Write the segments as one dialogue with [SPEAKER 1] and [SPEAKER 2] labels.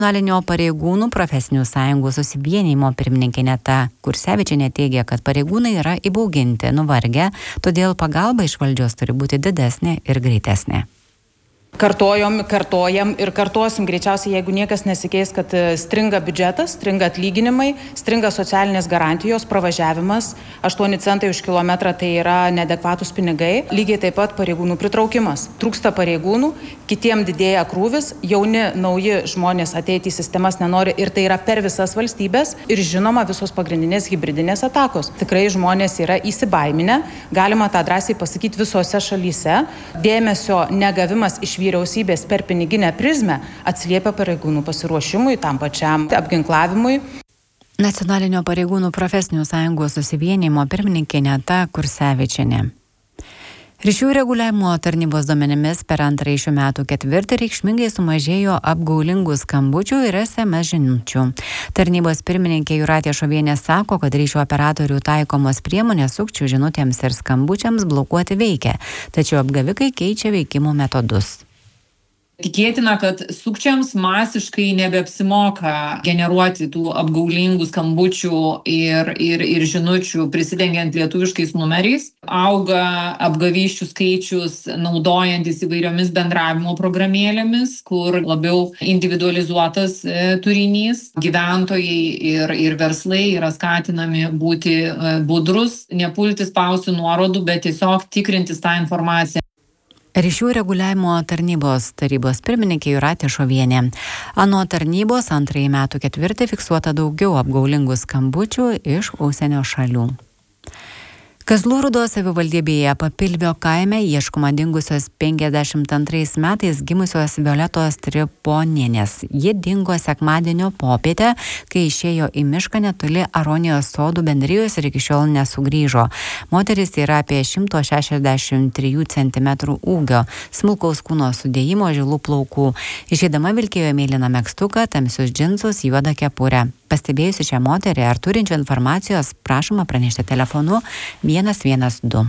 [SPEAKER 1] Nacionalinio pareigūnų profesinių sąjungų susivienijimo pirmininkė Ineta Kursevičienė teigia, kad pareigūnai yra įbauginti, nuvargę, todėl pagalba iš valdžios turi būti didesnė ir greitesnė.
[SPEAKER 2] Kartojam ir kartuosim greičiausiai, jeigu niekas nesikeis, kad stringa biudžetas, stringa atlyginimai, stringa socialinės garantijos, pravažiavimas, 8 centai už kilometrą tai yra neadekvatus pinigai, lygiai taip pat pareigūnų pritraukimas. Trūksta pareigūnų, kitiem didėja krūvis, jauni, nauji žmonės ateiti į sistemas nenori ir tai yra per visas valstybės ir žinoma visos pagrindinės hibridinės atakos. Tikrai žmonės yra įsibaiminę, galima tą drąsiai pasakyti visose šalyse, dėmesio negavimas iš vyriausybės per piniginę prizmę atsiliepia pareigūnų pasiruošimui, tam pačiam apginklavimui.
[SPEAKER 1] Nacionalinio pareigūnų profesinių sąjungų susivienijimo pirmininkė Ineta Kursevičienė. Ryšių reguliavimo tarnybos duomenimis per antrąjį šių metų ketvirtį reikšmingai sumažėjo apgaulingų skambučių ir SMS žinučių. Tarnybos pirmininkė Jūratė Šovienė sako, kad ryšių operatorių taikomos priemonės sukčių žinutėms ir skambučiams blokuoti veikia, tačiau apgavikai keičia veikimo metodus.
[SPEAKER 3] Tikėtina, kad sukčiams masiškai nebeapsimoka generuoti tų apgaulingų skambučių ir žinučių prisidengiant lietuviškais numeriais. Auga apgavysčių skaičius naudojantis įvairiomis bendravimo programėlėmis, kur labiau individualizuotas turinys. Gyventojai ir verslai yra skatinami būti budrus, nepulti spausti nuorodų, bet tiesiog tikrintis tą informaciją.
[SPEAKER 1] Ryšių reguliavimo tarnybos tarybos pirmininkė Jūratė Šovienė. Anot tarnybos antrąjį metų ketvirtį fiksuota daugiau apgaulingų skambučių iš užsienio šalių. Kazlų Rūdos savivaldybėje Papilvio kaime ieškoma dingusios 52 metais gimusios Violetos Triponienės. Ji dingo sekmadienio popietę, kai išėjo į mišką netoli Aronijos sodų bendrijos ir iki šiol nesugrįžo. Moteris yra apie 163 cm ūgio, smulkaus kūno sudėjimo, žilų plaukų. Išeidama vilkėjo mėlyną megztuką, tamsius džinsus, juodą kepurę. Pastebėjusi šią moterį ar turinčią informacijos, prašoma pranešti telefonu 112.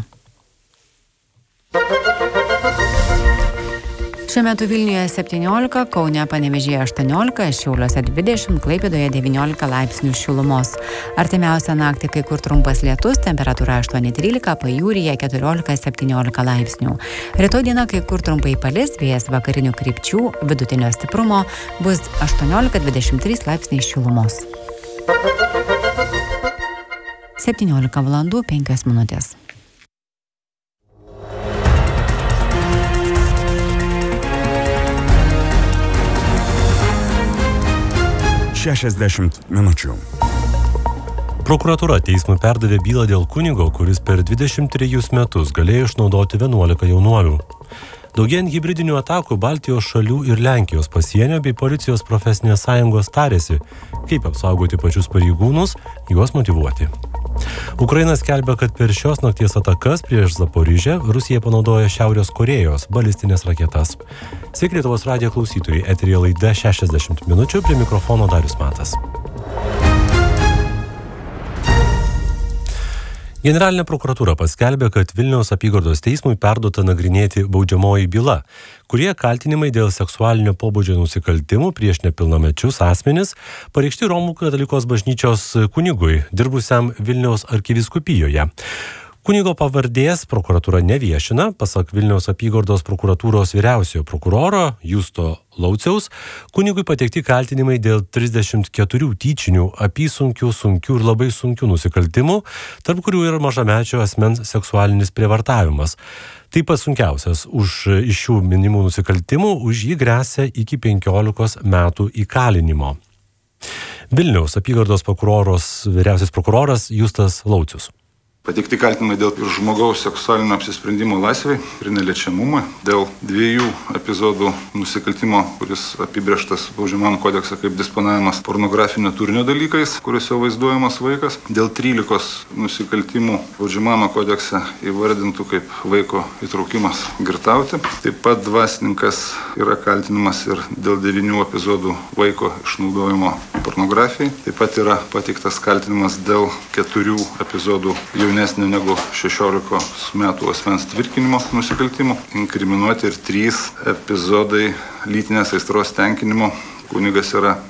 [SPEAKER 1] Šiuo metu Vilniuje 17, Kaune, Panevėžyje 18, Šiauliuose 20, Klaipėdoje 19 laipsnių šilumos. Artimiausią naktį kai kur trumpas lietus, temperatūra 8-13, pajūryje 14-17 laipsnių. Rytoj dieną kai kur trumpai palis, vėjas vakarinių krypčių, vidutinio stiprumo, bus 18-23 laipsniai šilumos. 17 valandų 5 minutės.
[SPEAKER 4] Šešiasdešimt minučių.
[SPEAKER 5] Prokuratūra teismui perdavė bylą dėl kunigo, kuris per 23 metus galėjo išnaudoti 11 jaunuolių. Daugėjant hibridinių atakų Baltijos šalių ir Lenkijos pasienio bei policijos profesinės sąjungos tarėsi, kaip apsaugoti pačius pareigūnus, juos motyvuoti. Ukraina skelbia, kad per šios nakties atakas prieš Zaporižę Rusija panaudojo Šiaurės Korėjos balistinės raketas. Sveiki Lietuvos radijo klausytojai, eteryje laida 60 minučių, prie mikrofono Darius Matas. Generalinė prokuratūra paskelbė, kad Vilniaus apygardos teismui perduota nagrinėti baudžiamoji byla, kurie kaltinimai dėl seksualinio pobūdžio nusikaltimų prieš nepilnamečius asmenis pareikšti Romų katalikos bažnyčios kunigui, dirbusiam Vilniaus arkivyskupijoje. Kunigo pavardės prokuratūra neviešina, pasak Vilniaus apygardos prokuratūros vyriausiojo prokuroro Justo Lauciaus, kunigui pateikti kaltinimai dėl 34 tyčinių, apysunkių, sunkių ir labai sunkių nusikaltimų, tarp kurių yra mažamečio asmens seksualinis prievartavimas. Taip pat sunkiausias iš šių minimų nusikaltimų už jį gresia iki 15 metų įkalinimo. Vilniaus apygardos vyriausias prokuroras Justas Laucius.
[SPEAKER 6] Pateikti kaltinimai dėl žmogaus seksualinio apsisprendimo laisvei ir neliečiamumą, dėl 2 epizodų nusikaltimo, kuris apibrėžtas baudžiamajame kodekse kaip disponavimas pornografinio turinio dalykais, kuriuose vaizduojamas vaikas, dėl 13 nusikaltimų baudžiamajame kodekse įvardintų kaip vaiko įtraukimas girtauti. Taip pat dvasininkas yra kaltinimas ir dėl 9 epizodų vaiko išnaudojimo pornografijai. Taip pat yra pateiktas kaltinimas dėl 4 epizodų jaunesnio negu 16 metų asmens tvirkinimo nusikaltimų. Inkriminuoti ir 3 epizodai lytinės aistros tenkinimo. Kunigas yra